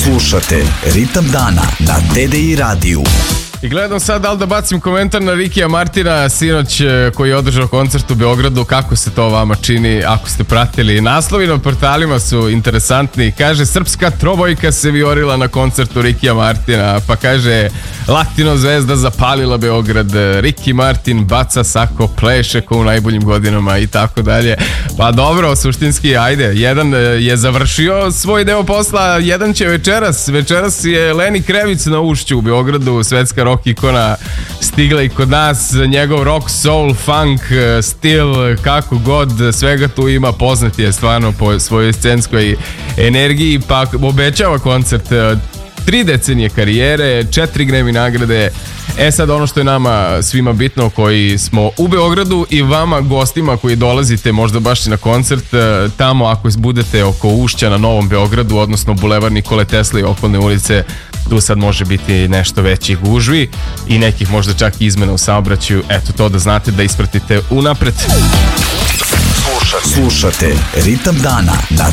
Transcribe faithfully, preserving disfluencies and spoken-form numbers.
Slušate Ritam dana na T D I radiju. I gledam sad da li da bacim komentar na Rikija Martina sinoć koji je održao koncert u Beogradu. Kako se to vama čini ako ste pratili? Naslovi na portalima su interesantni. Kaže, srpska trobojka se viorila na koncertu Rikija Martina. Pa kaže, Latino zvezda zapalila Beograd, Riki Martin baca sako, pleše ko u najboljim godinama i tako dalje. Pa dobro, suštinski, ajde, jedan je završio svoj deo posla, jedan će večeras. Večeras je Leni Krevic na Ušću u Beogradu, svetska rock ikona, stigla i kod nas. Njegov rock, soul, funk, stil, kako god, svega tu ima. Poznat je stvarno po svojoj scenskoj energiji, pa obećava koncert. Tri decenije karijere, četiri Grammy nagrade. E sad ono što je nama svima bitno koji smo u Beogradu i vama gostima koji dolazite možda baš na koncert tamo, ako budete oko Ušća na Novom Beogradu, odnosno Bulevar Nikole Tesle i okolne ulice, tu sad može biti nešto većih gužvi i nekih možda čak izmena u saobraćaju. Eto, to da znate, da ispratite unapred. Slušate Ritam dana na